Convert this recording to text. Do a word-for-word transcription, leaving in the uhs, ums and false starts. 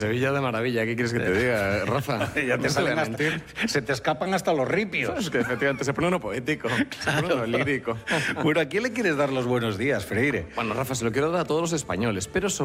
Sevilla de maravilla, ¿qué quieres que te diga, Rafa? Ya te No salen voy a hasta- mentir. se te escapan hasta los ripios. Es que efectivamente se pone uno poético, se pone uno lírico. Bueno, ¿a quién le quieres dar los buenos días, Freire? Bueno, Rafa, se lo quiero dar a todos los españoles, pero sobre